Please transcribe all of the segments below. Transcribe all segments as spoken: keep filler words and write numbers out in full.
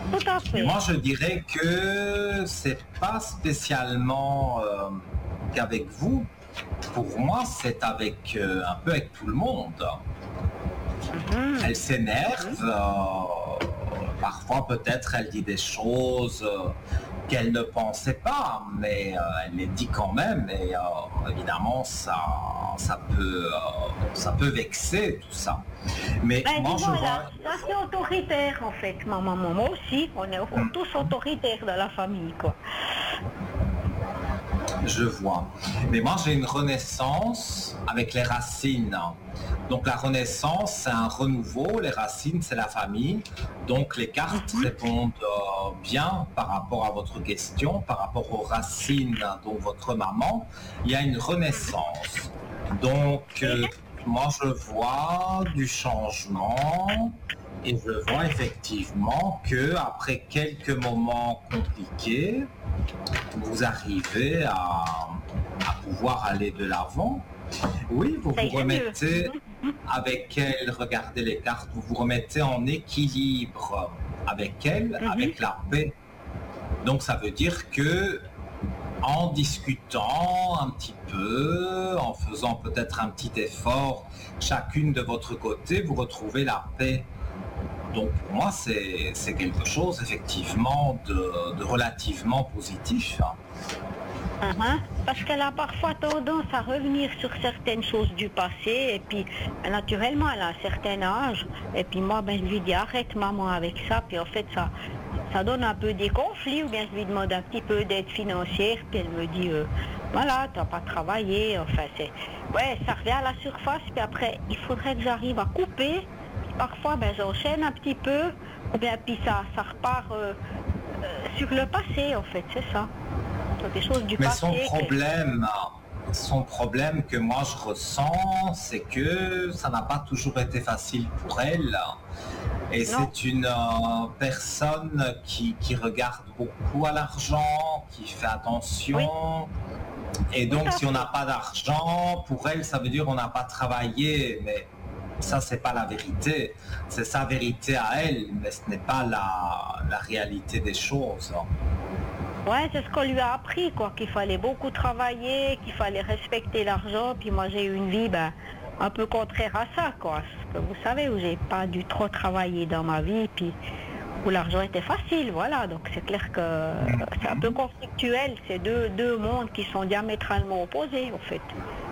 Tout à Mais fait. moi, je dirais que c'est pas spécialement euh, qu'avec vous. Pour moi, c'est avec euh, un peu avec tout le monde. Mhm. Elle s'énerve, Mhm. euh, parfois peut-être elle dit des choses euh, qu'elle ne pensait pas, mais euh, elle les dit quand même et euh, évidemment ça, ça, peut, euh, ça peut vexer tout ça. Mais Ben, moi je disons, là, vois... c'est assez autoritaire, en fait, ma maman. Moi aussi, on est au- tous autoritaires dans la famille, quoi. Je vois. Mais moi, j'ai une renaissance avec les racines. Donc, la renaissance, c'est un renouveau. Les racines, c'est la famille. Donc, les cartes Mhm. répondent euh, bien par rapport à votre question, par rapport aux racines, donc votre maman. Il y a une renaissance. Donc, Et, euh, moi, je vois du changement. Et je vois effectivement que après quelques moments compliqués, vous arrivez à, à pouvoir aller de l'avant. Oui, vous ça vous irait mieux. remettez avec elle, regardez les cartes, vous vous remettez en équilibre avec elle, Mhm. avec la paix. Donc ça veut dire que en discutant un petit peu, en faisant peut-être un petit effort, chacune de votre côté, vous retrouvez la paix. Donc pour moi, c'est c'est quelque chose effectivement de, de relativement positif. Mhm. Parce qu'elle a parfois tendance à revenir sur certaines choses du passé et puis euh, naturellement elle a un certain âge et puis moi ben, je lui dis arrête maman avec ça puis en fait ça ça donne un peu des conflits ou bien je lui demande un petit peu d'aide financière puis elle me dit euh, voilà t'as pas travaillé enfin c'est ouais ça revient à la surface puis après il faudrait que j'arrive à couper puis parfois ben j'enchaîne un petit peu ou bien puis ça ça repart euh, euh, sur le passé en fait c'est ça. Sur des choses du Mais son passé qu'elle... problème, son problème que moi je ressens, c'est que ça n'a pas toujours été facile pour elle. Et Non, c'est une euh, personne qui, qui regarde beaucoup à l'argent, qui fait oui, attention. Et tout donc à si on n'a fait. pas d'argent, pour elle, ça veut dire on n'a pas travaillé. Mais ça, c'est pas la vérité. C'est sa vérité à elle, mais ce n'est pas la, la réalité des choses. Ouais, c'est ce qu'on lui a appris, quoi, qu'il fallait beaucoup travailler, qu'il fallait respecter l'argent. Puis moi, j'ai eu une vie, ben, un peu contraire à ça, quoi. Parce que vous savez, où j'ai pas dû trop travailler dans ma vie, puis où l'argent était facile, voilà. Donc c'est clair que c'est un peu conflictuel, c'est deux, deux mondes qui sont diamétralement opposés, en fait.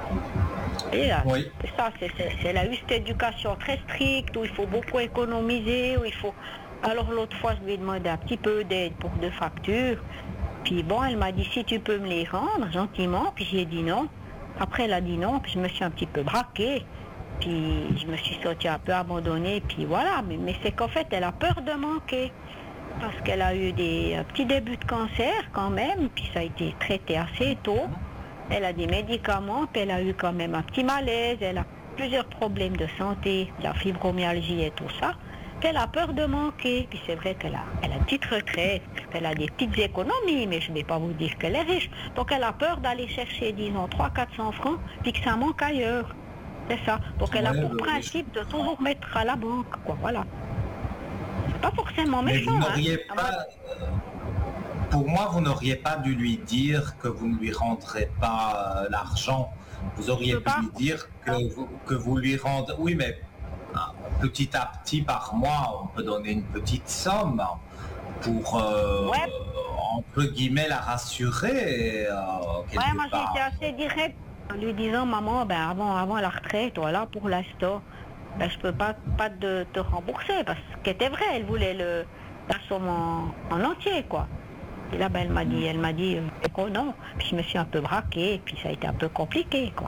Et là, Oui. c'est ça, c'est, c'est, c'est la juste éducation très stricte, où il faut beaucoup économiser, où il faut... Alors l'autre fois, je lui ai demandé un petit peu d'aide pour deux factures. Puis bon, elle m'a dit, si tu peux me les rendre gentiment. Puis j'ai dit non. Après, elle a dit non, puis je me suis un petit peu braquée. Puis je me suis sentie un peu abandonnée, puis voilà. Mais, mais c'est qu'en fait, elle a peur de manquer. Parce qu'elle a eu des un petit début de cancer quand même, puis ça a été traité assez tôt. Elle a des médicaments, puis elle a eu quand même un petit malaise, elle a plusieurs problèmes de santé, la fibromyalgie et tout ça. Puis elle a peur de manquer, puis c'est vrai qu'elle a, elle a une petite retraite, elle a des petites économies, mais je ne vais pas vous dire qu'elle est riche. Donc elle a peur d'aller chercher, disons, trois cents à quatre cents francs, puis que ça manque ailleurs. C'est ça. Donc elle a Ouais, pour oui, oui, je principe de toujours mettre à la banque, quoi, voilà. C'est pas forcément Mais vous méchant, hein. n'auriez À moi, pas, pour moi, vous n'auriez pas dû lui dire que vous ne lui rendrez pas euh, l'argent. Vous je auriez peux pu pas. lui dire que vous, que vous lui rendez. Oui, mais ah, petit à petit par mois, on peut donner une petite somme pour, euh, Ouais, entre guillemets, la rassurer euh, ouais, quelque moi j'ai été part. assez direct en lui disant, maman, ben avant, avant la retraite, voilà, pour l'instant, ben je peux pas, pas de te rembourser, parce que c'était vrai, elle voulait le, la somme en, en entier, quoi. Et là, ben elle m'a dit, elle m'a dit, euh, oh non, puis je me suis un peu braquée, puis ça a été un peu compliqué, quoi.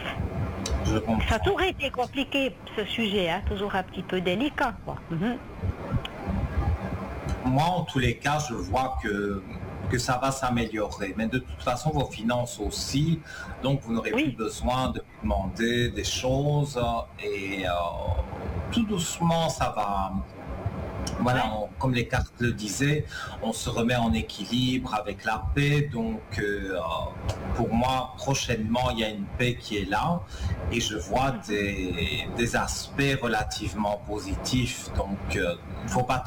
Je Ça a comprends. toujours été compliqué, ce sujet, hein, toujours un petit peu délicat, quoi. Mhm. Moi, en tous les cas, je vois que, que ça va s'améliorer. Mais de toute façon, vos finances aussi. Donc, vous n'aurez plus Oui, besoin de lui demander des choses. Et euh, tout doucement, ça va. Voilà, ouais, on- comme les cartes le disaient, on se remet en équilibre avec la paix. Donc, euh, pour moi, prochainement, il y a une paix qui est là. Et je vois des, des aspects relativement positifs. Donc, il euh, ne faut pas